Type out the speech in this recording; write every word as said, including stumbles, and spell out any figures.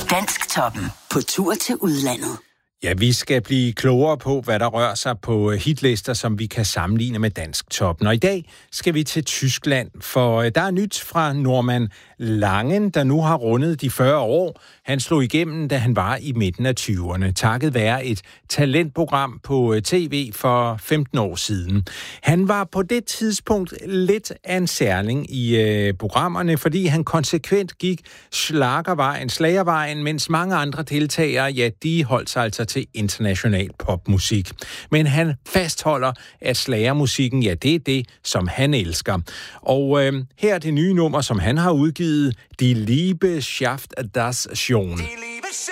Dansktoppen. På tur til udlandet. Ja, vi skal blive klogere på, hvad der rører sig på hitlister, som vi kan sammenligne med Dansktoppen. Og i dag skal vi til Tyskland, for der er nyt fra Norman Langen, der nu har rundet de fyrre år. Han slog igennem, da han var i midten af tyverne, takket være et talentprogram på tv for femten år siden. Han var på det tidspunkt lidt af en særling i øh, programmerne, fordi han konsekvent gik schlagervejen, slagervejen, mens mange andre deltagere, ja, de holdt sig altså til international popmusik. Men han fastholder, at slagermusikken, ja, det er det, som han elsker. Og øh, her er det nye nummer, som han har udgivet, Die Liebe schafft das schon.